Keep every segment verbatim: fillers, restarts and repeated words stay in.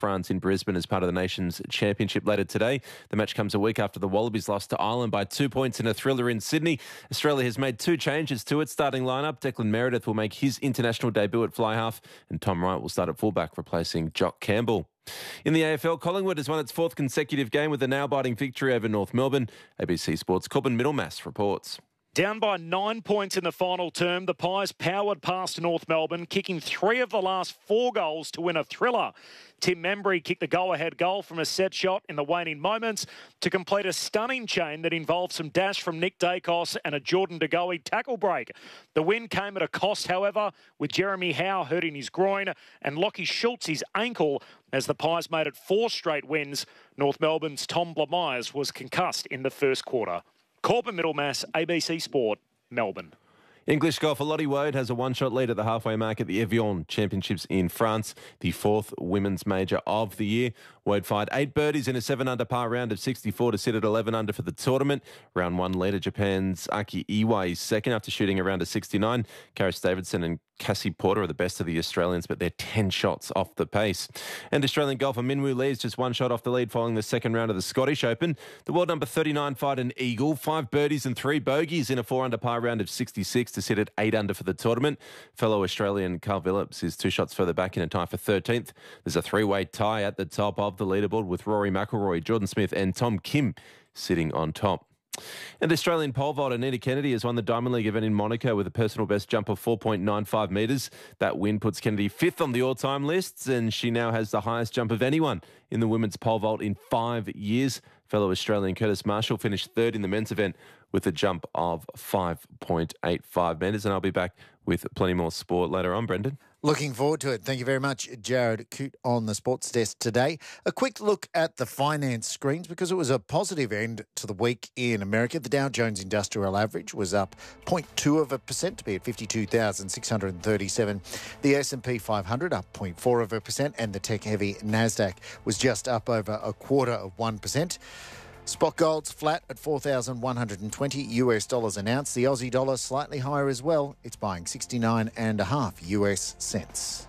France in Brisbane as part of the Nations Championship later today. The match comes a week after the Wallabies lost to Ireland by two points in a thriller in Sydney. Australia has made two changes to its starting lineup. Declan Meredith will make his international debut at fly half, and Tom Wright will start at fullback, replacing Jock Campbell. In the A F L, Collingwood has won its fourth consecutive game with a nail-biting victory over North Melbourne. A B C Sports' Corbin Middlemass reports. Down by nine points in the final term, the Pies powered past North Melbourne, kicking three of the last four goals to win a thriller. Tim Membry kicked the go-ahead goal from a set shot in the waning moments to complete a stunning chain that involved some dash from Nick Dacos and a Jordan De Goey tackle break. The win came at a cost, however, with Jeremy Howe hurting his groin and Lockie Schultz his ankle as the Pies made it four straight wins. North Melbourne's Tom Blamires was concussed in the first quarter. Corbin Middlemass, A B C Sport, Melbourne. English golfer Lottie Wode has a one-shot lead at the halfway mark at the Evian Championships in France, the fourth women's major of the year. Wode fired eight birdies in a seven-under par round of sixty-four to sit at eleven under for the tournament. Round one leader, Japan's Aki Iwai is second after shooting a round of sixty-nine. Karis Davidson and Cassie Porter are the best of the Australians, but they're ten shots off the pace. And Australian golfer Minwoo Lee is just one shot off the lead following the second round of the Scottish Open. The world number thirty-nine fired an eagle, five birdies and three bogeys in a four-under par round of sixty-six to sit at eight under for the tournament. Fellow Australian Carl Phillips is two shots further back in a tie for thirteenth. There's a three-way tie at the top of the leaderboard with Rory McIlroy, Jordan Smith and Tom Kim sitting on top. And Australian pole vaulter Nina Kennedy has won the Diamond League event in Monaco with a personal best jump of four point nine five metres. That win puts Kennedy fifth on the all-time lists, and she now has the highest jump of anyone in the women's pole vault in five years. Fellow Australian Curtis Marshall finished third in the men's event with a jump of five point eight five metres. And I'll be back with plenty more sport later on, Brendan. Looking forward to it. Thank you very much, Jared Coote, on the Sports Desk today. A quick look at the finance screens because it was a positive end to the week in America. The Dow Jones Industrial Average was up zero point two of a percent to be at fifty-two thousand six hundred thirty-seven. The S and P five hundred up zero point four of a percent, and the tech-heavy Nasdaq was just up over a quarter of one percent. Spot gold's flat at four thousand one hundred twenty U S dollars an ounce. The Aussie dollar slightly higher as well. It's buying sixty-nine and a half U S cents.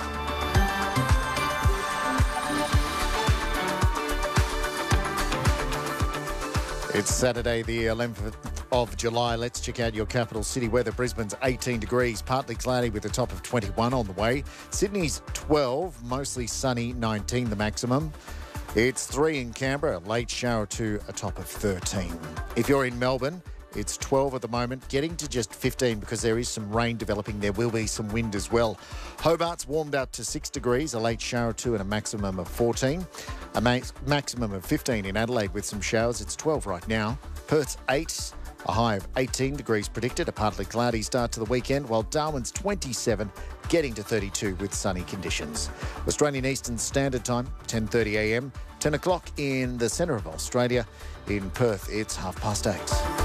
It's Saturday, the eleventh of July. Let's check out your capital city weather. Brisbane's eighteen degrees, partly cloudy with a top of twenty-one on the way. Sydney's twelve, mostly sunny, nineteen the maximum. It's three in Canberra, late shower to a top of thirteen. If you're in Melbourne, it's twelve at the moment, getting to just fifteen because there is some rain developing. There will be some wind as well. Hobart's warmed up to six degrees, a late shower to and a maximum of fourteen. A max- maximum of fifteen in Adelaide with some showers. It's twelve right now. Perth's eight, a high of eighteen degrees predicted. A partly cloudy start to the weekend, while Darwin's twenty-seven, getting to thirty-two with sunny conditions. Australian Eastern Standard Time, ten thirty a m, ten o'clock in the centre of Australia. In Perth, it's half past eight.